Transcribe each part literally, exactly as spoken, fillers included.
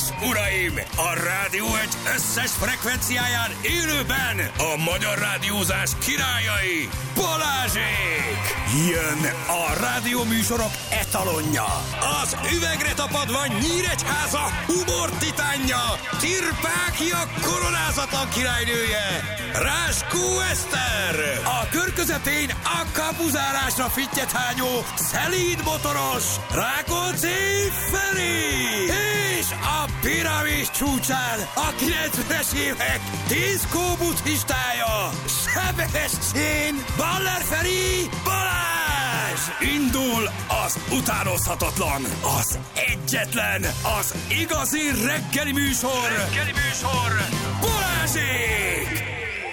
és uraim, a Rádió egy összes frekvenciáján élőben a magyar rádiózás királyai, Balázsék! Jön a rádióműsorok etalonja, az üvegre tapadva Nyíregyháza humor titánja, Tirpákia koronázatlan királynője, Ráskó Eszter, a kör közepén a kapuzárásra fittyethányó szelíd motoros Rákóczi Feri, és a piramis csúcsán a kilencvenes évek diszkó buddhistája, Sebestyén Baller Feri Balázs! Indul az utánozhatatlan, az egyetlen, az igazi reggeli műsor, reggeli műsor, Balázsék!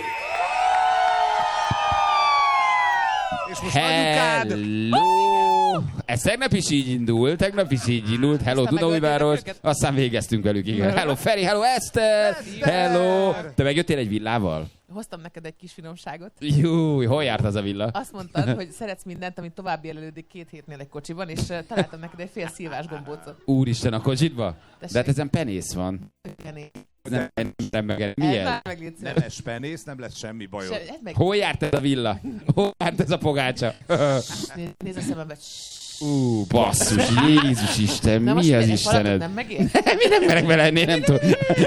Hello! Ez tegnap is így indult, tegnap is így indult. Hello, Dunaújváros. Aztán végeztünk velük, igen. Hello, Feri, hello, Eszter! Hello! Te megjöttél egy villával? Hoztam neked egy kis finomságot. Jó, hol járt az a villa? Azt mondtad, hogy szeretsz mindent, amit tovább élelődik két hétnél egy kocsiban, és uh, találtam neked egy fél szilvás gombócot. Úristen, a kocsitba? Tessék. De hát ezen penész van. Penész. Nem, nem, nem, meg, milyen? Nem lesz penész, nem lesz semmi bajod. Se, meg... Hol járt ez a villa? Hol járt ez a pogácsa? Nézd a szemembe. Ú, basszus, Jézus Isten, na mi az Istened? Nem megér? Mi nem merek bele ennél, nem tudom.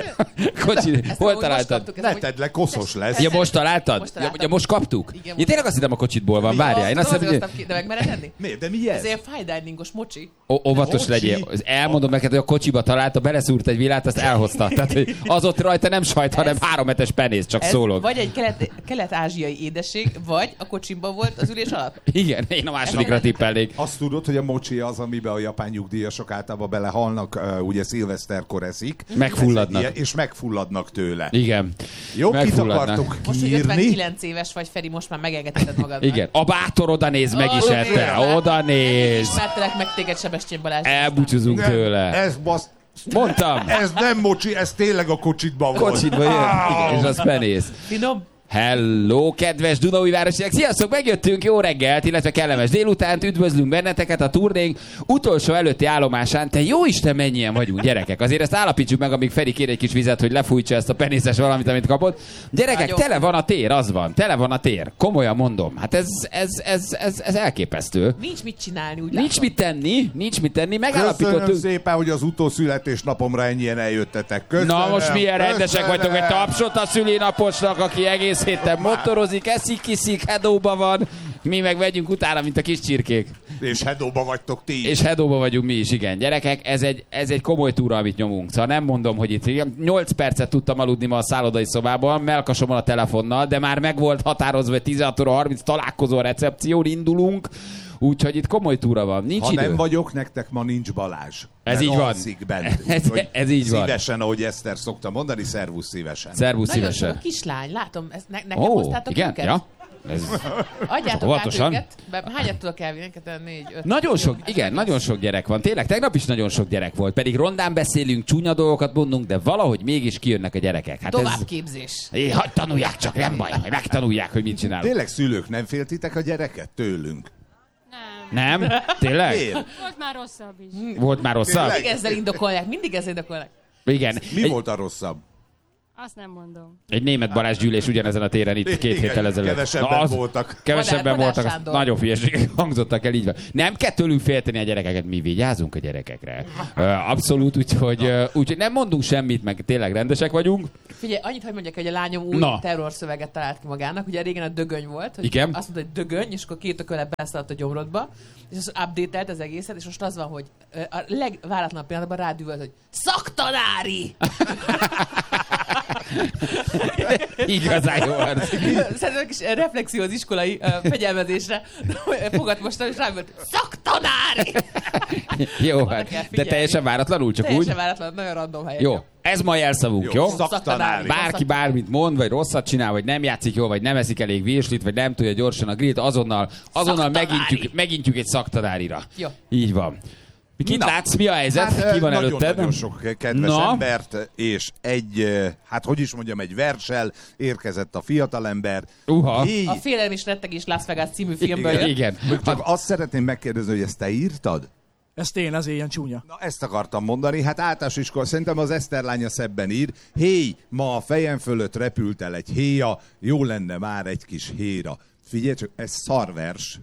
Kocsi, hol találtad? Ne tedd le, koszos lesz. Ja, most találtad? Most Ja, találtam. ja, most kaptuk? Igen, Ja, most. tényleg azt hittem a kocsitból van, várjál. Én azt Tudom, hiszem, hogy hogy... de meg mered enni? Miért? De mi ez? Ez ilyen fine diningos mocsi. Ó, óvatos Kocsi? legyél. Elmondom neked, hogy a kocsiba találta, beleszúrt egy villát, azt elhozta. Tehát hogy az ott rajta nem sajt, hanem három hetes penész, csak Ez szólok. vagy egy kelet, kelet-ázsiai édesség, vagy a kocsimban volt az ülés alatt. Igen, én a másodikra tippelnék. Azt tudod, hogy a mocsi az, amiben a japán nyugdíjasok általában belehalnak, uh, ugye szilveszterkor eszik. Megfulladnak. Ez egy ilyen- És megfulladnak tőle. Igen. Jó, kit Megfulladnak. akartok Most, hogy kiírni? ötvenkilenc éves vagy, Feri, most már megengedheted magad. Igen. A bátor oda néz, meg is Ó, ette. tényleg. Oda néz. Ismertelek meg téged, Sebestyén Balázs. Elbúcsúzunk Nem, tőle. Ez basz... Mondtam. Ez nem mocsi, ez tényleg a kocsitban volt. Kocsitba jön. Igen, és az penész. Finom. Hello, kedves Dunaújvárosiak! Sziasztok, megjöttünk, jó reggelt, illetve kellemes délutánt, üdvözlünk benneteket a turnénk utolsó előtti állomásán. Te jó Isten, mennyien vagyunk, gyerekek! Azért ezt állapítsuk meg, amíg Feri kér egy kis vizet, hogy lefújtsa ezt a penészes valamit, amit kapott. Gyerekek, Nagyon. tele van a tér, az van, tele van a tér. Komolyan mondom, hát ez, ez, ez, ez, ez elképesztő. Nincs mit csinálni, úgy Nincs látom. mit tenni, nincs mit tenni, Köszönöm megállapítottuk. szépen, hogy az utószületésnapomra ennyien eljöttetek. Köszönöm. Na most milyen rendesek Köszönöm. vagytok, egy tapsot a szülinaposnak, aki egész héten motorozik, eszik, kiszik, hedóba van. Mi meg vegyünk utána, mint a kis csirkék. És hedóba vagytok ti is. És hedóba vagyunk mi is, igen. Gyerekek, ez egy, ez egy komoly túra, amit nyomunk. Szóval nem mondom, hogy itt igen, nyolc percet tudtam aludni ma a szállodai szobában, melkasommal a telefonnal, de már meg volt határozva, hogy tizenhat óra harminc találkozó a recepción, indulunk. Úgyhogy itt komoly túra van. Nincs Ha idő. nem vagyok, nektek ma nincs Balázs. Ez Mert így van. alszik bent. Ez- Úgyhogy ez így van. Szívesen, ahogy Eszter szokta mondani, szervusz szívesen. Szervusz Nagyon sok szívesen. a kislány, látom, ezt ne, nekem Ó, hoztátok igen, őket? ja. Ez... Adjátok Óvatosan. át őket. Be, hányat tudok elvinni? Neked négy, öt. Nagyon sok, igen, nagyon sok gyerek van. Tényleg, tegnap is nagyon sok gyerek volt. Pedig rondán beszélünk, csúnya dolgokat mondunk, de valahogy mégis kijönnek a gyerekek. Hát ez... Továbbképzés. É, hagyd tanulják csak, nem baj, hogy megtanulják, hogy mit csinálunk. Tényleg szülők, nem féltitek a gyereket tőlünk? Nem. Nem? Tényleg? Miért? Volt már rosszabb is. Volt már rosszabb? Tényleg? Mindig ezzel indokolják, mindig ezzel indokolják. Igen. Mi egy, volt a rosszabb? Azt nem mondom. egy német Balázs gyűlés ugyanezen a téren itt két Igen, héttel ezelőtt. kevesebben voltak. Kevesebben Vadár- voltak, Vadár az Sándor. nagyon hülyeségek hangzottak el, így van. Nem kell tőlünk félteni a gyerekeket, mi vigyázunk a gyerekekre. Ö, Abszolút, úgyhogy, ö, úgyhogy nem mondunk semmit, meg tényleg rendesek vagyunk. Figyelj, annyit, hogy mondjak, hogy a lányom új Na. terrorszöveget talált ki magának. Ugye régen a dögöny volt. Hogy Igen. Azt mondta, hogy dögöny, és akkor két ökölet beleszaladt a gyomrodba. És az update-elt az egészet, és most az van, hogy ö, a legváratlanabb pillanatban rádüvölt, hogy szaktanári! Igazán jó arc. Szerintem egy kis reflexió az iskolai uh, fegyelmezésre. Fogat most, és rám volt, szaktanári! Jó, Oda hát, kell de figyelni. teljesen váratlanul, csak úgy. Teljesen váratlan, nagyon random helyen. Jó, ez ma jelszavunk, jó? Szaktanári. Bárki bármit mond, vagy rosszat csinál, vagy nem játszik jól, vagy nem eszik elég virslit, vagy nem tudja gyorsan a grillt, azonnal, azonnal Szaktanári. megintjük, megintjük egy szaktanárira. Jó. Így van. Kit Na. látsz, mi a helyzet? Hát, Ki van nagyon, előtted? nagyon sok kedves Na. embert, és egy, eh, hát hogy is mondjam, egy verssel érkezett a fiatalember. Uha. Így, A Félelem és rettegés Las Vegas című filmből Igen. jött. Igen. csak azt szeretném megkérdezni, hogy ezt te írtad? Ezt én, ez ilyen csúnya. Na, ezt akartam mondani. Hát általános iskola, szerintem az Eszter lánya szebben ír. Héj, ma a fejem fölött repült el egy héja, jó lenne már egy kis héra. Figyelj csak, ez szarvers.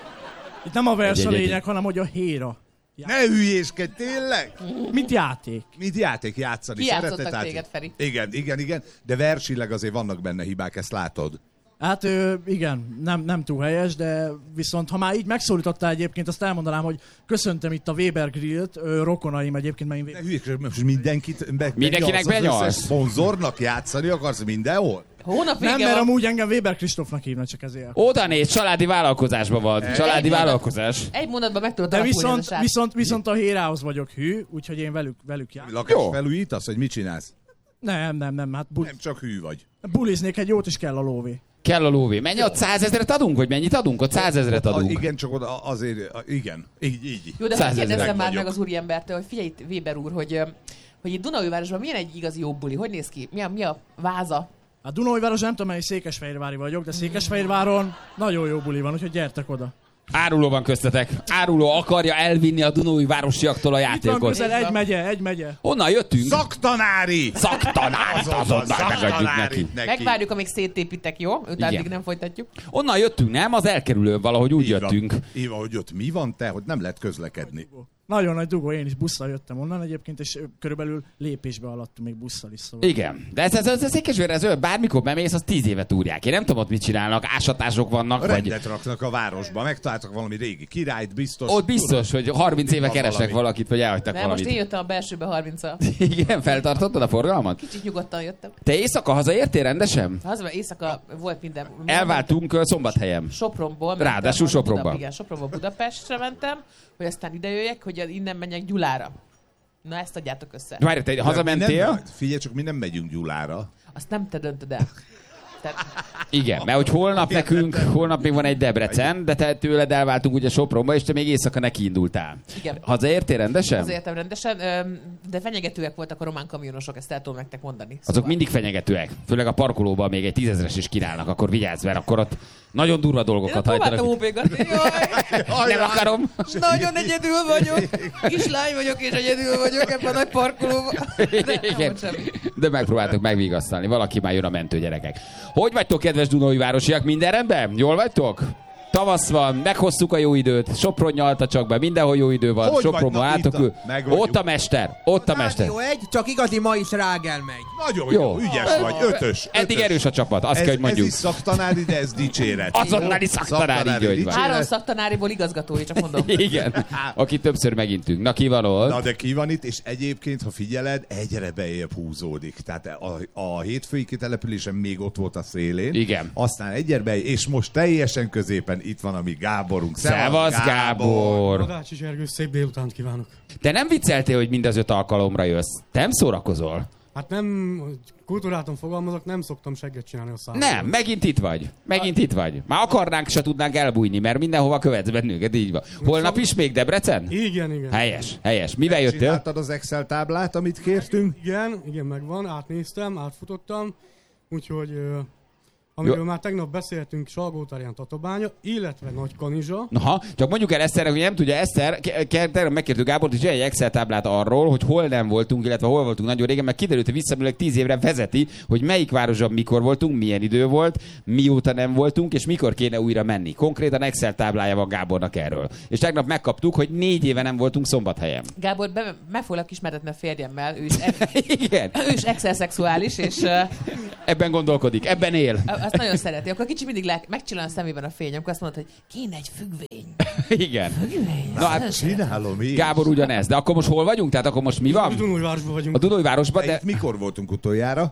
Itt nem a vers a Egy, egy, lényeg, egy. hanem hogy a héra. Ne hülyéskedj, tényleg? Mint játék. Mint játék játszani. Kijátszottak Szeretett téged, Feri. Igen, igen, igen. De versileg azért vannak benne hibák, ezt látod. Hát ö, igen, nem, nem túl helyes, de viszont ha már így megszólítottál egyébként, azt elmondanám, hogy köszöntem itt a Weber Grillt, ö, rokonaim egyébként, mert én Ne hülyéskedj, most mindenkit be, Mindenkinek benyalsz, az benyalsz? összes szponzornak játszani akarsz mindenhol? Hónap Nem, vége mert van. amúgy engem Weber Kristófnak hívnak, csak ezért. Oda néz, családi vállalkozásban van. Családi Egy vállalkozás. Egy mondatban meg tudod De alapulni ez a viszont, srác. viszont, viszont a hérához vagyok hű, úgyhogy én velük, velük jár. Lakás Jó. felújítasz, hogy mit csinálsz? Nem, nem, nem, hát bu- Nem csak hű vagy. buliznék egy jót, is kell a lóvé. Kell a lóvé. Mennyi ott százezret adunk, vagy mennyit adunk? Ott százezret A, adunk. igen, csak oda azért, a, igen, így, így. Jó, de Százezrek hogy kérdezzem már vagyok. meg az úriembertől, hogy figyelj itt, Weber úr, hogy, ö, hogy itt Dunaújvárosban milyen egy igazi jó buli? Hogy néz ki? Mi a, mi a váza? A Dunaújváros nem tudom, mely Székesfehérvári vagyok, de Székesfehérváron nagyon jó buli van, úgyhogy gyertek oda. Áruló van köztetek. Áruló akarja elvinni a Dunaújvárosiaktól a Itt van játékot. közel egy megye, egy megye. Honnan jöttünk? Szaktanári! Szaktanárt azonnal megadjuk neki. Megvárjuk, amíg széttépitek, jó? Utána Igen. addig nem folytatjuk. Onnan jöttünk, nem? Az elkerülő valahogy úgy Így van. jöttünk. Így van, hogy ott mi van te, hogy nem lehet közlekedni. Nagyon nagy dugó, én is busszal jöttem onnan egyébként, és ö, körülbelül lépésbe alattunk még busszal is, szóval. Igen. De ez, ez, ez, ez Székesfehérre, ez olyan, bármikor bemész, az tíz éve túrják. Én nem tudom ott mit csinálnak, ásatások vannak, vagy... Rendet raknak a városba, megtaláltak valami régi királyt, biztos. Ott biztos, hogy harminc éve Van keresnek valami. valakit, vagy elhagytak Nem, most valamit. én jöttem a belsőbe harminccal. Igen, feltartottad a forgalmat? Kicsit nyugodtan jöttem. Te éjszaka hazaértél rendesen? Hazba éjszaka volt minden. Elváltunk ö, Szombathelyem. Sopronból. mentem, Ráadásul Buda- Sopronba. Igen, Sopronból Budapestre mentem, hogy aztán ide jöjjek, hogy innen menjek Gyulára. Na ezt adjátok össze. Várj, te Mi hazamentél? nem, figyelj csak, mi nem megyünk Gyulára. Azt nem te döntöd el. Tehát, Igen, mert hogy holnap nekünk, holnap még van egy Debrecen, de te tőled elváltunk ugye Sopronba, és te még éjszaka neki indultál. igen. Hazaértél rendesen? Azért értem rendesen, öm, de fenyegetőek voltak a román kamionosok, ezt el tudom nektek mondani. Azok mindig fenyegetőek. Főleg a parkolóban még egy tízezres is kínálnak, akkor vigyázz, mert akkor ott nagyon durva Én dolgokat próbáltam hajtanak. ópégatni, jaj, Nem akarom. nagyon egyedül vagyok, kislány vagyok és egyedül vagyok ebben a nagy parkolóban. De nem Igen. volt semmi. De megpróbáltok megvigasztalni. Valaki már jön a mentő, gyerekek. Hogy vagytok, kedves Dunaújvárosiak? Minden rendben? Jól vagytok? Tavasz van, meghoztuk a jó időt, Sopron nyalta csak be, mindenhol jó idő van, Hogy Sopronban vagy? Na, álltok itt a- ül. meg vagyunk. Ott a mester, ott a mester. Rádió egy, csak igazi mai srágel megy. Nagyon Jó. jó, ügyes vagy, ötös. Eddig ötös. erős a csapat, azt ez, kell, hogy mondjuk. Ez is szaktanári, de ez dicséret. Azonnali szaktanári, így, hogy van. Három szaktanáriból igazgatói, csak mondom. Igen, aki többször megintünk. Na ki van ott? Na de ki van itt, és egyébként, ha figyeled, egyre bejebb húzódik. Tehát a, a hétfői kitelepülésen még ott volt a szélén. Igen. Aztán egyre bejebb, és most teljesen középen itt van a mi Gáborunk. Szevasz, Gábor! Adácsi Zsergő, szép délutánt kívánok. Te nem vicceltél, hogy mind az öt alkalomra jössz? Te nem szórakozol? Hát nem, kultúráton fogalmazok, nem szoktam segget csinálni a számomra. Nem, megint itt vagy. Megint itt vagy. Már akarnánk, se tudnánk elbújni, mert mindenhova követsz bennünket, így van. Holnap is még Debrecen? Igen, igen. Helyes, helyes. Mivel jöttél? Csináltad az Excel táblát, amit kértünk? Igen, igen, megvan, átnéztem, átfutottam, úgyhogy ö, amiről Jó. már tegnap beszéltünk, Salgótarján Tatabánya, illetve Nagykanizsa. Naha, csak mondjuk el Eszternek, hogy nem tudja, Eszter, ke- ke- tegnap megkértük Gábort, hogy csinálj egy Excel táblát arról, hogy hol nem voltunk, illetve hol voltunk nagyon régen, mert kiderült, hogy visszamenőleg tíz évre vezeti, hogy melyik városban mikor voltunk, milyen idő volt, mióta nem voltunk, és mikor kéne újra menni. Konkrétan Excel táblája van Gábornak erről. És tegnap megkaptuk, hogy négy éve nem voltunk Szombathelyen. Gábor, be, meg foglak ismertetni a férjemmel, ő is, e- Igen, ő is excel szexuális, és uh, ebben gondolkodik, ebben él. azt nagyon szereti. Akkor kicsi mindig le- megcsillan a szemében a fény, akkor azt mondod, hogy kéne egy függvény. Igen. Függvény. Na hát, Csinálom én. Gábor ugyanez, de akkor most hol vagyunk? Tehát akkor most mi van? Dunújvárosban vagyunk. A Dunaújvárosban, De de itt mikor voltunk utoljára?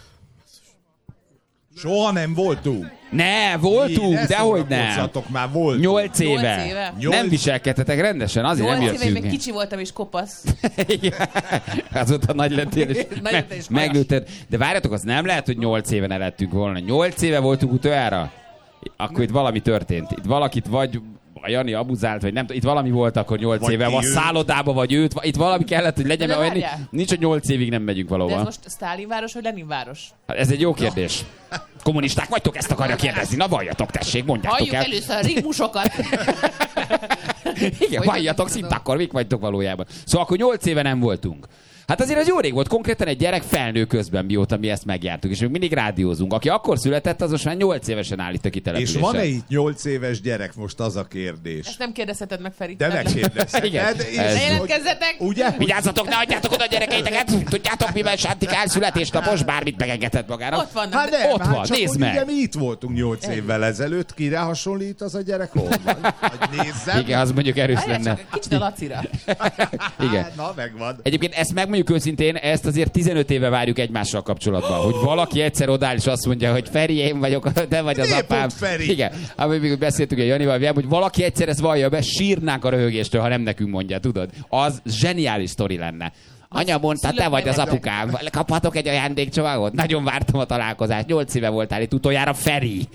Soha nem voltunk. ne, voltunk, Ne dehogy nem. szórakozzatok, már volt. Nyolc éve. Nyolc éve? Nem Nyolc- viselkedtetek rendesen, azért nem Nyolc éve, jöttünk. még kicsi voltam és kopasz. Igen. Azóta nagy lettél, és Nagy me- lettél és magas. meglőtted. De várjatok, az nem lehet, hogy nyolc éve ne lettünk volna. Nyolc éve voltunk utoljára? Akkor itt valami történt. Itt valakit vagy a Jani abuzált, vagy nem tudom, itt valami volt akkor nyolc Vagy éve, ki a ő. szállodába, vagy őt, itt valami kellett, hogy legyen, De mert olyan várjál. nincs, hogy nyolc évig nem megyünk De ez valahova. most Sztálinváros vagy Leninváros? Hát ez egy jó kérdés. Kommunisták vagytok, ezt akarja kérdezni. Na valljatok, tessék, mondjátok Halljuk el. először a rigmusokat. Igen, valljatok szint, akkor mik vagytok valójában. Szóval akkor nyolc éve nem voltunk. Hát azért az jó rég volt, konkrétan egy gyerek felnő közben, mióta mi ezt megjártuk, és még mindig rádiózunk. Aki akkor született, az most már nyolc évesen áll itt a kitelepülésen. És van-e itt nyolc éves gyerek? Most az a kérdés. Ezt nem kérdezheted meg, Feri. De megkérdezheted. Igen. Ne jelentkezzetek! Ugye? Vigyázzatok, ne adjátok oda a gyerekeiteket! Tudjátok, mivel Sántikál születésnapos, bármit megengedhet magának. Ott vannak. Hát de- nem, Ott hát van, csak nézd hogy meg. ugye mi itt voltunk nyolc évvel ezelőtt, kire hasonlít az a gyerek? Hol van? Hogy nézzem. Igen, az mondjuk erős Várjál lenne. csak, kicsit a Lacira. Igen. Hát, na, megvan. Egyébként ezt megmondjuk őszintén, ezt azért tizenöt éve várjuk egymással kapcsolatban, hogy valaki egyszer odáll és azt mondja, hogy Feri, én vagyok, te vagy az Miért apám. pont Feri? Igen, amit még beszéltünk a Janival, hogy valaki egyszer ezt vallja be, sírnánk a röhögéstől, ha nem nekünk mondja, tudod? Az zseniális sztori lenne. Anya mondta, te vagy az apukám, kaphatok egy ajándékcsomagot? Nagyon vártam a találkozást, nyolc éve voltál itt utoljára, Feri.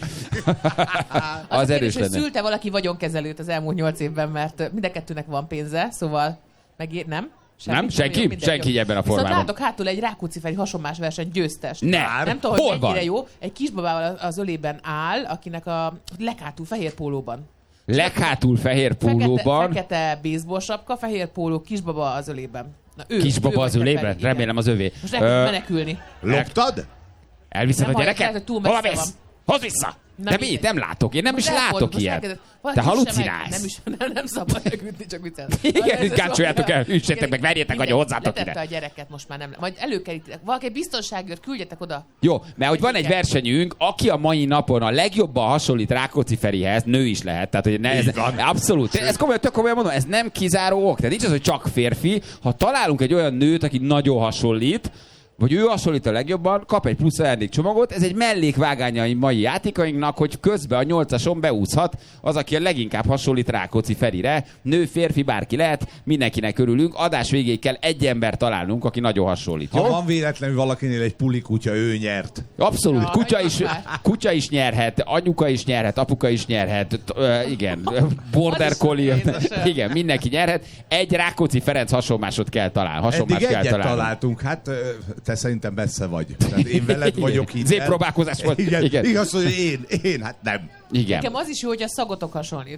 Az, Az a erős kérdés, hogy lenne. szülte valaki vagyonkezelőt az elmúlt nyolc évben, mert mind a kettőnek van pénze, szóval megér, nem? Nem? Senki? Jó, minden Senki jó. ebben a Viszont formában. látok hátul egy Rákóczi Feri hasonlás verseny győztest. Ne. Nem tudom, Hol hogy mennyire van? jó. Egy kisbabával az ölében áll, akinek a leghátul fehér pólóban. Leghátul fehér pólóban. Fekete, fekete baseball sapka, fehér póló, kisbaba az ölében. Na, ő, Kisbaba ő az vagy te, ölében? Feri, igen. Remélem az övé. Most elkezd Ö, menekülni. Loptad? Elviszed Nem a hallják, gyereket? lehet, hogy túl Hova messze visz? Hozd vissza! Na, De mindegy. mit? Nem látok. Én nem Most is elfordult, látok most ilyet. elkezdett- Te valaki üsse halucinálsz. meg. Nem, is, nem, nem szabad megütni, csak viccelni. Igen, gácsoljátok el, üssetek meg, verjétek, Mindegy, hogy hozzátok letette ide. a gyereket, most már nem. Majd előkerítitek. Valaki egy biztonságért küldjetek oda. Jó, mert hogy van egy versenyünk, aki a mai napon a legjobban hasonlít Rákóczi Ferihez, nő is lehet, tehát hogy ne, ez, Így van. abszolút, ez komolyan, tök komolyan mondom, ez nem kizáró ok, tehát nincs az, hogy csak férfi, ha találunk egy olyan nőt, aki nagyon hasonlít, vagy ő hasonlít a legjobban, kap egy plusz ajándékcsomagot, ez egy mellékvágánya a mai játékainknak, hogy közben a nyolcason beúszhat az, aki a leginkább hasonlít Rákóczi Ferire. Nő, férfi, bárki lehet, mindenkinek örülünk. Adás végéig kell egy ember találnunk, aki nagyon hasonlít. Ha Jó? van véletlenül valakinél egy puli kutya, ő nyert. Abszolút, Ja, kutya hagyjuk is, már. kutya is nyerhet, anyuka is nyerhet, apuka is nyerhet, t- ö, igen, border Az is collie, édesem. igen, mindenki nyerhet. Egy Rákóczi Ferenc hasonmásot kell találni, hasonmást Eddig kell egyet találni. találtunk, hát ö, te szerintem messze vagy. Tehát én veled Igen. vagyok itt. Zépróbálkozás volt. Igen. Igen. Igaz, hogy én, én, hát nem. Igen. Nekem az is jó, hogy a szagotok hasonlít.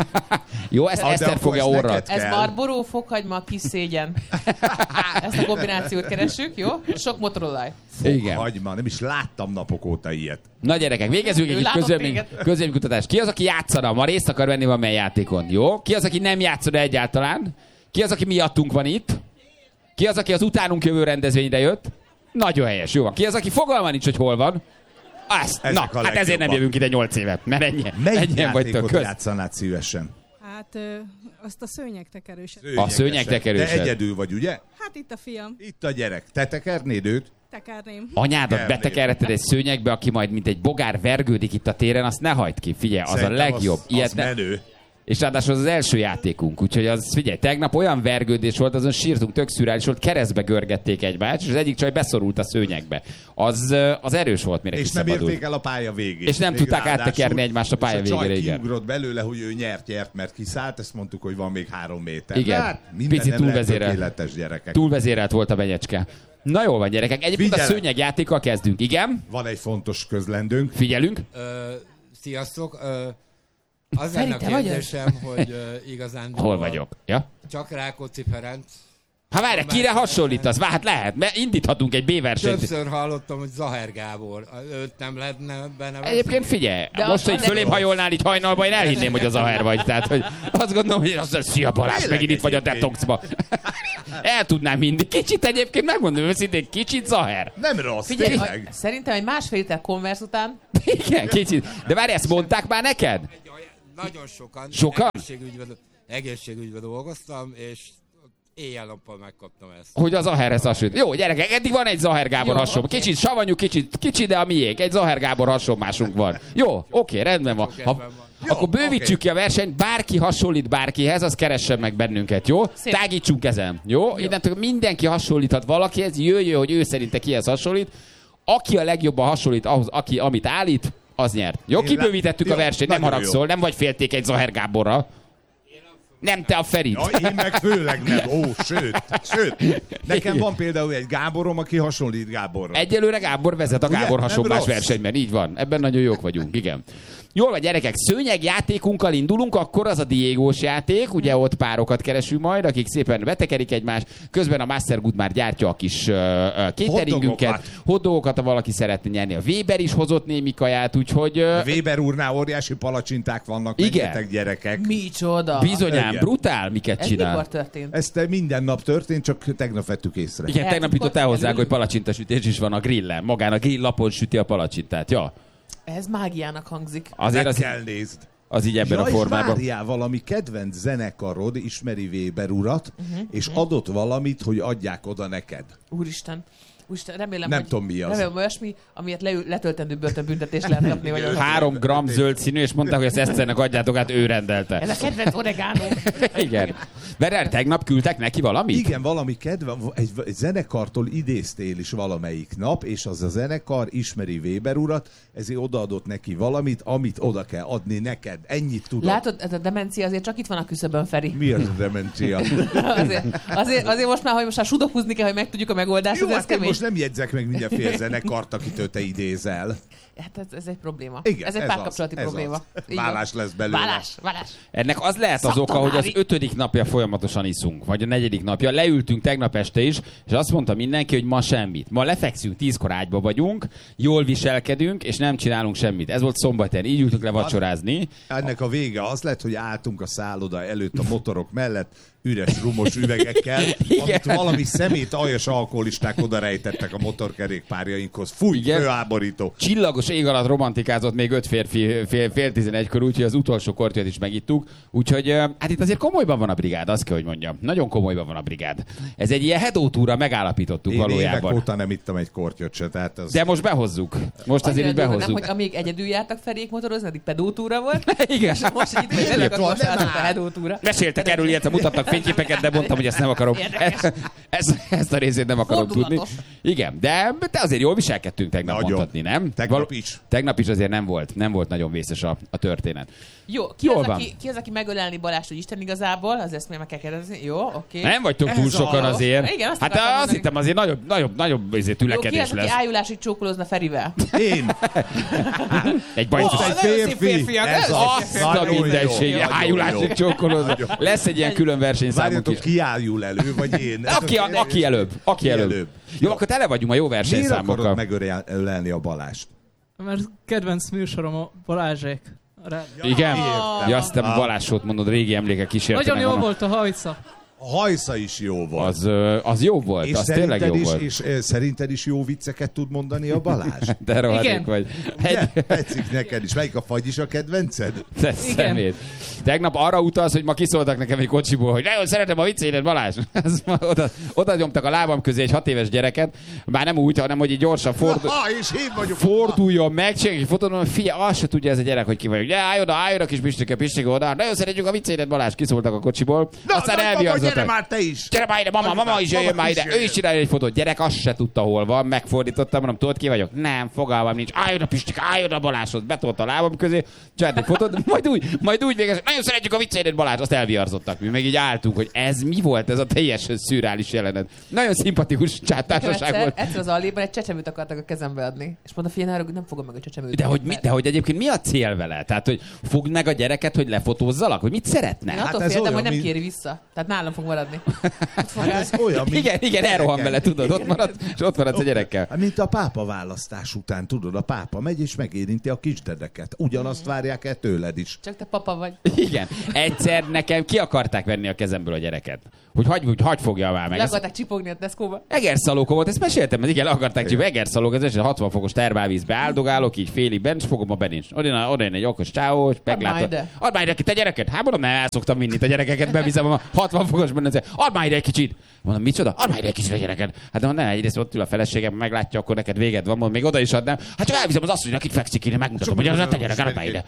Jó, ezt Ah, de Eszter akkor fogja ezt orra. neked Ez kell. Marlboro, fokhagyma, kis szégyen. Ezt a kombinációt keressük, jó? Sok motorolaj. Igen. Hagyma, nem is láttam napok óta ilyet. Na gyerekek, végezzünk Ő egy kis látott közölmény, téged. közölménykutatást. Ki az, aki játszana? Ma részt akar venni valamely játékon, jó? Ki az, aki nem játszana egyáltalán? Ki az, aki miattunk van itt? Ki az, aki az utánunk jövő rendezvényre jött? Nagyon helyes, jó van. Ki az, aki fogalma nincs, hogy hol van? Azt, Ezek na, a hát ezért legjobbak. nem jövünk ide nyolc évet, mert ennyi, Melyik ennyien vagytok. játékot Kösz. játszanád szívesen? Hát ö, azt a szőnyegtekerőset. A szőnyegtekerőset. Te egyedül vagy, ugye? Hát itt a fiam, Itt a gyerek. Te tekernéd őt? tekerném. Anyádat Kernéd. betekerheted egy szőnyegbe, aki majd mint egy bogár vergődik itt a téren, azt ne hagyd ki. Figyelj, az Szerintem a legjobb. Az, Ilyet az ne... menő. És ráadásul az az első játékunk, úgyhogy az, figyelj, tegnap olyan vergődés volt, azon sírtunk, tök szürális volt, keresztbe görgették egymást, és az egyik csaj beszorult a szőnyegbe. Az, az erős volt, mire És nem kiszabadult. érték el a pálya végét. És nem Még tudták ráadásul. áttekerni egymást a pálya És a végére, csaj igen. kiugrott belőle, hogy ő nyert, nyert, mert kiszállt, ezt mondtuk, hogy van még három méter. Igen. De hát minden Picit nem lehet túlvezérelt. tökéletes gyerekek. Túlvezérelt volt a benyecske. Na jól van, gyerekek. Egyébként Figyelem. a szőnyegjátékkal kezdünk. Igen? Van egy fontos közlendőnk. Figyelünk. Ö, sziasztok! Ö, az Feri, lenne a te vagy kérdésem, hogy ö, igazán Hol vagyok? Ja? csak Rákóczi Ferenc. Ha várj, kire hasonlítasz? Vár, hát lehet, mert indíthatunk egy B-versenyt. Többször hallottam, hogy Zaher Gábor. Őt nem lehetne benevezni? Egyébként figyelj, De most, az- hogy de- fölém hajolnál így hajnalba, én elhinném, hogy az Aher vagy. Tehát, hogy azt gondolom, hogy az a szia Balázs, Tényleg megint itt vagy a egyébként. detoxba. El tudnám mindig. Kicsit egyébként, megmondom őszintén, kicsit Zaher. Nem rossz, Figyelj, tényleg. a, szerintem egy másfél liter Converse után Igen, kicsit. De várj, ezt mondták már neked? Egy olyan- Nagyon sokan. Sokan? Egészségügyben, egészségügyben dolgoztam, és éjjel-nappal megkaptam ezt. Hogy az Zaherhez hasonlít. Jó, gyerekek, eddig van egy Zaher Gábor Jó, hasonló. oké. Kicsit savanyú, kicsit, kicsit, de a miénk. Egy Zaher Gábor hasonlásunk van. Jó, oké, rendben van. Ha, Jó, akkor bővítsük oké. ki a versenyt, bárki hasonlít bárkihez, az keressen meg bennünket, jó? Szép. Tágítsunk ezen, jó? Innentől mindenki hasonlíthat valakihez, jöjjön, hogy ő szerinte kihez hasonlít. Aki a legjobban hasonlít ahhoz, aki, amit állít, az nyert. Jó, Én kibővítettük rá- a versenyt, nem nagyon haragszol, nem vagy félték egy Zaher Gáborra. Nem te a Ferit. Ja, én meg főleg nem. Ó, sőt, sőt. Nekem van például egy Gáborom, aki hasonlít Gáborra. Egyelőre Gábor vezet a Ugye? Gábor Nem hasonlás rossz. versenyben, így van. Ebben nagyon jók vagyunk, igen. Jól van, gyerekek, szőnyegjátékunkkal indulunk, akkor az a Diégós játék, ugye ott párokat keresünk majd, akik szépen betekerik egymást, közben a Master Good már gyártja a kis uh, cateringünket, hotdogokat, ha valaki szeretne nyerni. A Weber is hozott némi kaját, úgyhogy... Uh, Weber úrnál óriási palacsinták vannak, menjetek gyerekek. Micsoda! Bizonyám, igen. Brutál, miket Ez csinál. Ez mikor történt? Ez minden nap történt, csak tegnap vettük észre. Igen, tegnap jutott el hozzá, hogy palacsintasütés is van a grillen. Magán a grill lapon süti a palacsintát, ja. Ez mágiának hangzik. Azért az, kell nézd. Az így ebben ja, a formában. És várjál, valami kedvenc zenekarod ismeri Weber urat, uh-huh, és uh-huh. adott valamit, hogy adják oda neked. Úristen. Úristen, remélem, nem hogy, tudom mi az. Remélem olyasmi, amiért leül, letöltendő börtönbüntetést lehet kapni. Vagy az Három gram zöld színű, és mondták, hogy ezt Eszternek adjátok át, ő rendelte. Ez a kedvenc oregánó. Igen. Verel, tegnap küldtek neki valamit? Igen, valami kedve, egy, egy zenekartól idéztél is valamelyik nap, és az a zenekar ismeri Weber urat, ezért odaadott neki valamit, amit oda kell adni neked. Ennyit tudod. Látod, ez a demencia azért csak itt van a küszöbön, Feri. Mi az a demencia? azért, azért, azért most már, hogy most már sudokuzni kell, hogy megtudjuk a megoldást. Jó, ez hát most nem jegyzek meg mindenféle zenekart, akitől te idézel. Hát ez, ez egy probléma. Igen, ez egy ez párkapcsolati az, probléma. Vállás lesz belőle. Vállás, vállás. Ennek az lehet az oka, hogy az ötödik napja folyamatosan iszunk, vagy a negyedik napja. Leültünk tegnap este is, és azt mondta mindenki, hogy ma semmit. Ma lefekszünk, tízkor ágyba vagyunk, jól viselkedünk, és nem csinálunk semmit. Ez volt szombaton, így ültünk le vacsorázni. Ennek a vége az lett, hogy álltunk a szálloda előtt a motorok mellett, üres rumos üvegekkel, amit valami szemét aljas alkoholisták oda rejtettek a motorkerékpárjainkhoz. Fúj, főáborító. Csillagos ég alatt romantikázott még öt férfi fél, fél tizenegykor, úgyhogy az utolsó kortyot is megittuk. Úgyhogy hát itt azért komolyban van a brigád, azt kell, hogy mondjam. Nagyon komolyban van a brigád. Ez egy ilyen hedótúra, megállapítottuk Én valójában. évek óta nem ittam egy kortyot se, tehát az... De most behozzuk. Most azért így behozzuk. Nem, hogy amíg egyedül jártak Ferék motorozni, addig pedótúra volt. Igen. És most egy idő, tényleg akkor most álltak a hedótúra. Meséltek erről, illetve mutattak fényképeket, de mondtam, hogy ezt nem akarom. Ezt, ezt a részét nem akarom tudni. Igen, de, de azért jól viselkedtünk tegnap, nagyon mondhatni, nem? Tegnap Val- is. Tegnap is azért nem volt, nem volt nagyon vészes a, a történet. Jó, ki az, aki, ki az, aki megölelni Balást, hogy Isten igazából? Az ezt még meg kell kérdezni. Jó, oké. Okay. Nem vagytok túl Ez sokan a... azért. Igen, azt hát azt mondani. Hittem azért nagyobb, nagyobb, nagyobb azért tülekedés lesz. Jó, ki az, aki ájulásig csókolózna Ferivel? Én. Egy bajtos. Egy férfi. Ez azt a mindenség. Ájulásig csókolózna. Lesz egy ilyen külön versenyszámunk is. Ki ájul elő, vagy én? Aki, a, aki előbb. Aki előbb. előbb. Jó, akkor tele vagyunk a jó versenyszámokkal. Miért akarod megölelni a Balást? Mert kedvenc műsorom a Balázsék. Ja, igen? Ja, azt a Balázsot mondod, régi emlékek kísértenek. Nagyon jó van. volt a hajsza. A hajsza is jó volt. Az, az jó volt, és az tényleg jó is, volt. És e, szerinted is jó vicceket tud mondani a Balázs? De rohadék vagy. Egy... Tetszik neked is. Melyik a fagy is a kedvenced? Te szemét. Tegnap arra utalsz, hogy ma kiszóltak nekem egy kocsiból, hogy nagyon szeretem a viccédet, Balázs. oda, oda nyomtak a lábam közé egy hat éves gyereket, bár nem úgy, hanem hogy így gyorsan fordul... Ha, és én vagyok. Forduljon meg, csináljuk egy fotót, mondom, figyelj, azt se tudja ez a gyerek, hogy ki vagyok. De állj oda, állj oda, kis Pistike, Pistike oda. Nagyon szeretjük a viccédet, Balázs, kiszóltak a kocsiból. Na, aztán elviarzottak. Gyere már te is. Gyere már ide, mama, mama is jöjjön már ide. Ő is csinálja egy fotót. Gyerek azt se tudta, hol van. Megfordítottam, mondom, tudod ki vagyok? Nem, fogalmam nincs. Állj oda, Pistike, állj oda, Balázshoz. Betolta a lábam közé. Csinált egy fotót, majd úgy, majd úgy végez. Nagyon szeretjük a viccédet, Balázs. Azt elviarzottak. Mi meg így álltunk, hogy ez mi volt, ez a teljesen szürreális jelenet. Nagyon szimpatikus csáttársaság volt. Egyszer az Alléban egy csecsemőt akartak a kezembe adni. És mondta, figyelj, hogy nem fogom meg a csecsemőt. De hogy, mi, de hogy egyébként mi a cél vele? Tehát, hogy fogd meg a gyereket, hogy lefotózzalak? Hogy mit szeretne? Én attól hát féltem, olyan, hogy nem mint... kéri vissza. Tehát nálam fog maradni. Hát ez olyan, mint... Igen, igen, elrohan vele, tudod, ott marad, és ott maradsz a gyerekkel. Mint a pápa választás után, tudod, a pápa megy és megérinti a kisdedeket. Ugyanazt várják el tőled is. Csak te papa vagy. Igen. Egyszer nekem ki akarták venni a kezemből a gyereket. Hogy hagy, hogy hagy fogja már meg. Le akarták csipogni a Tesco-ba. Egerszalóka volt, ezt meséltem, ez igen, le akarták csipogni. Egerszalók, ez a hatvan fokos termálvízbe áldogálok, így félig bent, és fogom a benincs. Oda, oda egy okos csávó, és meglátom. Add már ide ki te gyereket. Hát mondom, nem, el szoktam vinni a gyerekeket, bevizem a hatvan fokos benne. Add már ide egy kicsit. Mondom, micsoda? Add már ide egy kicsit a gyereket. Hát mondom, nem, egyrészt ott ül a feleségem, meglátja, akkor neked véged van, mondom, még oda is adnám. Hát csak elviszem az asszonynak, akik fekszik, én megmutatom, hogy az a te gyerek, add már ide.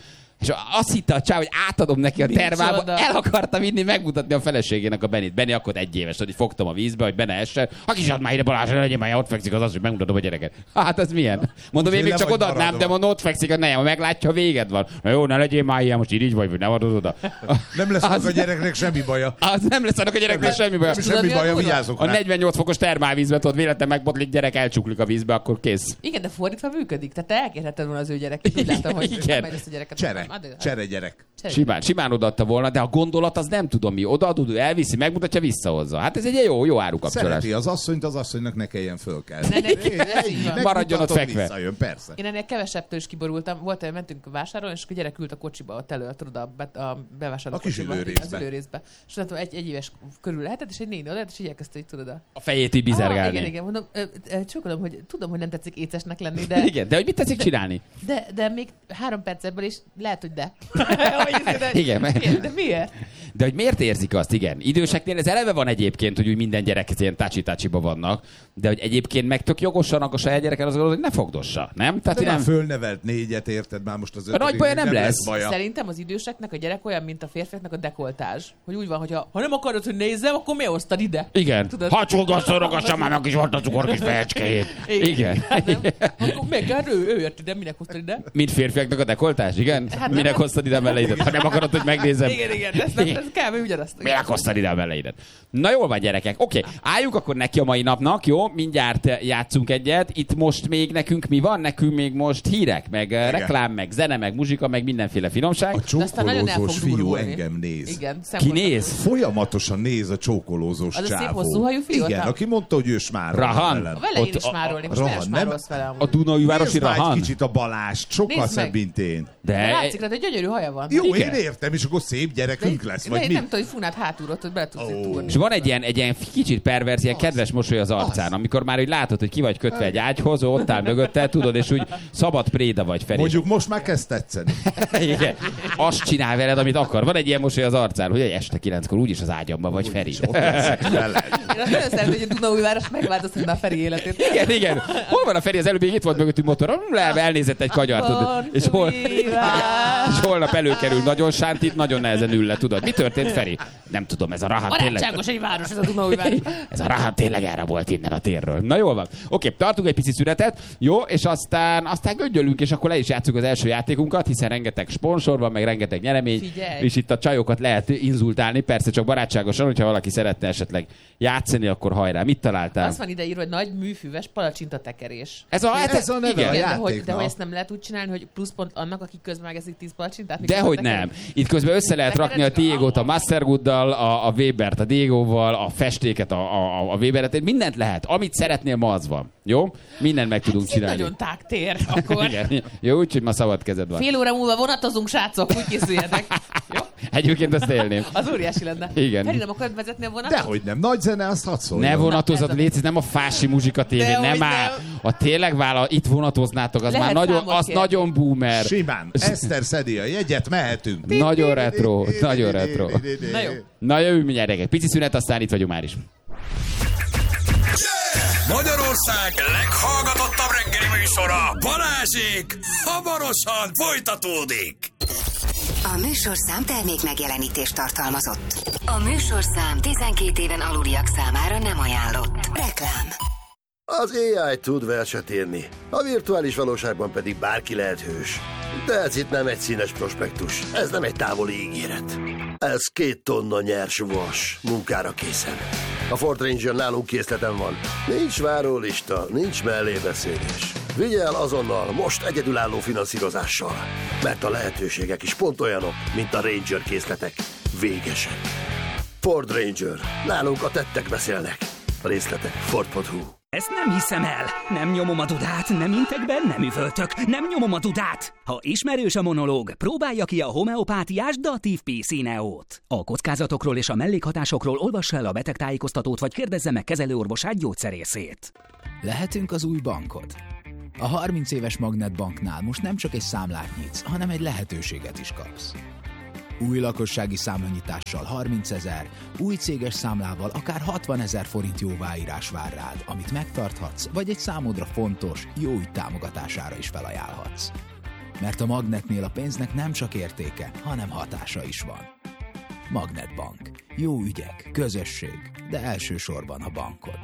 És azt hitte a csáv, hogy átadom neki a termába, el akarta vinni, megmutatni a feleségének a Benit. Benni akkor egy éves, hogy fogtam a vízbe, hogy Bene essen. Ha kis ad már ide Balázs, legyen már, ott fekszik az az, hogy megmutatom a gyereket. Hát ez milyen? Mondom, én még csak odaadnám, de mondom, ott fekszik, hogy ne, ha meglátja, véged van. Na jó, ne legyél már ilyen, most így vagy, vagy nem adod oda. Nem lesz az... a gyereknek semmi baja. Az nem lesz annak a gyereknek semmi baja. Semmi baja, vigyázzunk rá. A negyvennyolc fokos termálvízbe tudod, véletlen megbotlik, gyerek elcsuklik a vízbe, akkor kész. Igen, de fordítva működik. Tehát te elkérheted volna az ő gyereket. Úgy láttam, hogy igen. Ezt a gyereket. Csere, csere gyerek. Simán, simán odaadta volna, de a gondolat az nem tudom mi. Odaadod, elviszi, megmutatja, visszahozza. Hát ez egy jó, jó árukapcsolás. Szereti az asszonyt, az asszonynak ne kelljen fölkelni. Maradjon ott fekve. Visszajön, persze. Én ennél kevesebbtől is kiborultam. Volt, hogy mentünk vásárolni, és a gyerek ült a kocsiba, ott elő, tudod, a, be, a bevásárló a kis ülőrészbe. Az ülőrészbe. És tudom, egy, egy éves körül lehetett, és egy néni oda, és így elkezdte, így tudod. A, a fejét így bizergálni. Ah, igen, igen, mondom, csókolom, hogy tudom, hogy nem tetszik écesnek lenni, de... Igen, de hogy mit tetszik csinálni? De, de még három perc ebből is lehet, hogy de. Igen, miért? De miért? De hogy miért érzik azt, igen. Időseknél ez eleve van egyébként, hogy úgy minden gyerek ilyen tácsi-tácsiba vannak, de hogy egyébként meg tök jogosan a saját gyereken az hogy ne fogdossa, nem? Tehát de nem fölnevelt négyet, érted már most az ötödik. A nagy baja nem, nem lesz. lesz baja. Szerintem az időseknek a gyerek olyan, mint a férfiaknak a dekoltázs. Hogy úgy van, hogy ha, ha nem akarod, hogy nézzem, akkor miért hoztad ide? Igen. Hacsolgasszorogassa már meg is volt a cukor kis fejecskéjét. Igen. Hát nem. Akkor még hát ő, ő jött ide, minek hoztad ide? Mint férfiaknak a dekoltázs, igen? Hát minek hoztad ide a melleidet? Ha nem akarod, hogy megnézem. Igen, igen, ez, nem, ez kell, hogy ugyanazt. Minek hoztad ide a melleidet? Na jól van, gyerekek. Oké, okay. Álljunk akkor neki a mai napnak, jó? Mindjárt játszunk egyet. Itt most még nekünk mi van? Nekünk még most hírek, meg igen. Reklám, meg zene, meg muzsika, meg mindenféle finomság. A csókolózós fiú engem néz. Igen, ki néz? Folyamatosan néz a csókolózós az csávó. Az a szép hosszú hajú fiú? Igen, aki mondta, hogy ő smárol. Rahan. Vele én is smárolni. Most Rahan, nem rossz vele. A Dunaújvárosi Rahan. Nézd kicsit a Balázs, sokkal szebb, mint én. De, de látszik rá, hogy gyönyörű haja van. Jó, igen. Én értem, és akkor szép gyerekünk de, lesz, vagy de mi? Nem tudom, hogy Funát hátulról, hogy bele tudsz oh. túrni. És van egy ilyen, egy ilyen kicsit perverz, ilyen kedves mosoly az arcán, az. Amikor már úgy látod, hogy ki vagy kötve egy ágyhoz, ott áll mögötted, tudod, és úgy szabad préda vagy Feri. Mondjuk most már kezd tetszeni. Igen. Azt csinál veled, amit akar. Van egy ilyen mosoly az arcán, hogy este kilenckor úgyis az ágyamba vagy Feri. Én azt nagyon szeretem, hogy a Dunaújváros megváltoztatna a Feri életét. Igen, igen. Hol van a Feri? Az előbb még itt volt mögöttünk motor. Le, elnézett egy kagyart. És, hol, és holnap előkerül nagyon sántit, nagyon nehezen ül le, tudod. Mi történt, Feri? Nem tudom, ez a Rahan tényleg... Barátságos egy város, ez a Dunaújváros. Ez a Rahan tényleg erre volt innen a térről. Na jól van. Oké, tartunk egy pici szünetet, jó, és aztán, aztán göngyölünk, és akkor le is játszunk az első játékunkat, hiszen rengeteg sponsor van, meg rengeteg nyeremény. Figyelj. És itt a csajokat lehet inzultálni, persze csak barátságosan, hogyha valaki szeretne esetleg játszani, akkor hajrá. Mit találtál? Azt van ide írva, hogy nagy műfüves palacsintatekerés. Ez a, hát ez a neve igen. a de, hogy, de na. hogy ezt nem lehet úgy csinálni, hogy pluszpont annak, aki közben megeszik tíz palacsintát? Dehogy nem. Itt közben össze lehet rakni a Diegót a Mastergooddal, a, a Webert a Diegóval, a festéket a, a, a Weberet, mindent lehet. Amit szeretnél, ma az van. Jó? Mindent meg tudunk hát csinálni. Nagyon tágtér, akkor. Igen. Jó, úgyhogy ma szabad kezed van. Fél óra múlva vonatozunk, srácok, úgy készüljetek. Jó? Egyébként azt élném. Az óriási lenne. Igen. Feri, nem akarod vezetni a vonatot? Dehogy nem. Nagy zene, azt hadd szóljon. Ne vonatozat, légy, nem a Fási Muzsika tévé, De nem áll. A tényleg vállal, itt vonatoznátok, az Lehet már nagyon, az kérni. nagyon boomer. Simán. Eszter szedi a jegyet, mehetünk. Nagyon retro, nagyon retro. Na jó. Na jövő mindjárt egy pici szünet, aztán itt vagyunk már is. Magyarország leghallgatottabb reggeli műsora, Balázsék, hamarosan folytatódik. A műsorszám termék megjelenítést tartalmazott. A műsorszám tizenkét éven aluliak számára nem ajánlott. Reklám. Az á i tud verset írni, a virtuális valóságban pedig bárki lehet hős. De ez itt nem egy színes prospektus, ez nem egy távoli ígéret. Ez két tonna nyers vas, munkára készen. A Ford Ranger nálunk készleten van. Nincs várólista, nincs mellébeszélés. Vigyel azonnal, most egyedülálló finanszírozással. Mert a lehetőségek is pont olyanok, mint a Ranger készletek. Végesek. Ford Ranger. Nálunk a tettek beszélnek. A részletek ford pont hu. Ezt nem hiszem el. Nem nyomom a dudát, nem intek be, nem üvöltök. Nem nyomom a dudát. Ha ismerős a monológ, próbálja ki a homeopátiás Datív pé cé Neót. A kockázatokról és a mellékhatásokról olvassa el a betegtájékoztatót, vagy kérdezze meg kezelőorvosát, gyógyszerészét. Lehetünk az új bankod. A harminc éves Magnet Banknál most nem csak egy számlát nyitsz, hanem egy lehetőséget is kapsz. Új lakossági számlanyítással harmincezer, új céges számlával akár hatvanezer forint jóváírás vár rád, amit megtarthatsz, vagy egy számodra fontos, jó ügy támogatására is felajánlhatsz. Mert a Magnetnél a pénznek nem csak értéke, hanem hatása is van. Magnetbank. Jó ügyek, közösség, de elsősorban a bankod.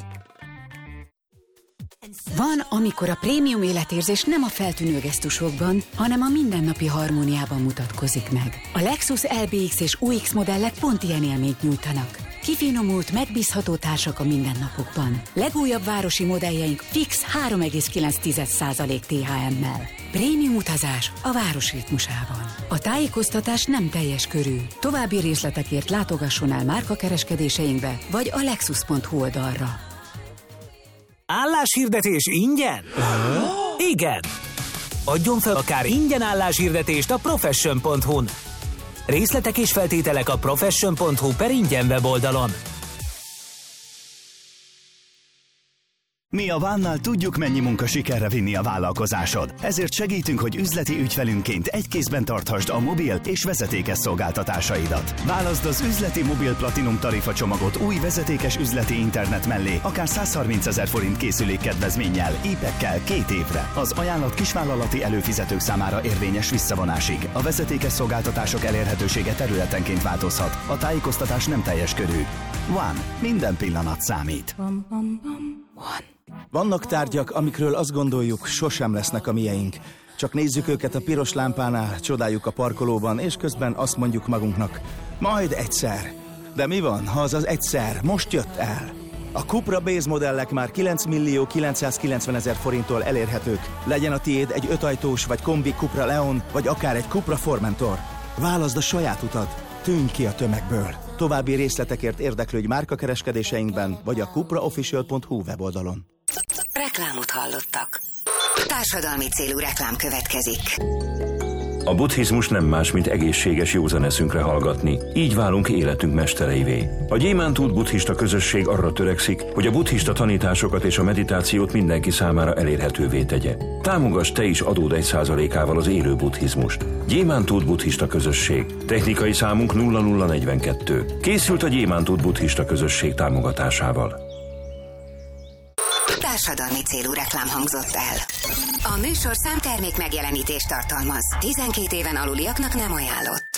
Van, amikor a prémium életérzés nem a feltűnő gesztusokban, hanem a mindennapi harmóniában mutatkozik meg. A Lexus el bé iksz és u iksz modellek pont ilyen élményt nyújtanak. Kifinomult, megbízható társak a mindennapokban. Legújabb városi modelljeink fix három egész kilenc százalék té há emmel. Prémium utazás a város ritmusában. A tájékoztatás nem teljes körű. További részletekért látogasson el márkakereskedéseinkbe, vagy a lexus pont hu oldalra. Álláshirdetés ingyen? Igen! Adjon fel akár ingyen álláshirdetést a profession pont hu-n. Részletek és feltételek a profession pont hu per ingyen weboldalon. Mi a Vánnál tudjuk, mennyi munka sikerre vinni a vállalkozásod. Ezért segítünk, hogy üzleti ügyfelünként egy kézben tarthasd a mobil és vezetékes szolgáltatásaidat. Válaszd az üzleti mobil platinum tarifa csomagot új vezetékes üzleti internet mellé, akár százharmincezer forint készülék kedvezménnyel, épekkel két évre. Az ajánlat kisvállalati előfizetők számára érvényes visszavonásig. A vezetékes szolgáltatások elérhetősége területenként változhat. A tájékoztatás nem teljes körű. One. Minden pillanat számít. Vannak tárgyak, amikről azt gondoljuk, sosem lesznek a mieink. Csak nézzük őket a piros lámpánál, csodáljuk a parkolóban, és közben azt mondjuk magunknak, majd egyszer. De mi van, ha az az egyszer most jött el? A Cupra Base modellek már kilenc millió kilencszázkilencvenezer forinttól elérhetők. Legyen a tiéd egy ötajtós vagy kombi Cupra Leon, vagy akár egy Cupra Formentor. Válaszd a saját utat, tűnj ki a tömegből. További részletekért érdeklődj márkakereskedéseinkben, vagy a cupraofficial pont hu weboldalon. Reklámot hallottak. Társadalmi célú reklám következik. A buddhizmus nem más, mint egészséges józan eszünkre hallgatni. Így válunk életünk mestereivé. A Gyémántút buddhista közösség arra törekszik, hogy a buddhista tanításokat és a meditációt mindenki számára elérhetővé tegye. Támogass te is adód egy százalékával az élő buddhizmust. Gyémántút buddhista közösség. Technikai számunk nulla nulla negyvenkettő. Készült a Gyémántút buddhista közösség támogatásával. Társadalmi célú reklám hangzott el. A műsor számtermék megjelenítést tartalmaz. tizenkét éven aluliaknak nem ajánlott.